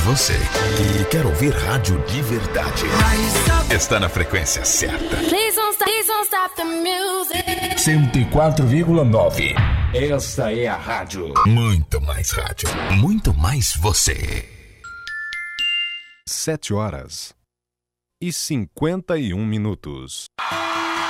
Você que quer ouvir rádio de verdade está na frequência certa. 104,9. Esta é a rádio. Muito mais rádio. Muito mais você. 7 horas e 51 minutos.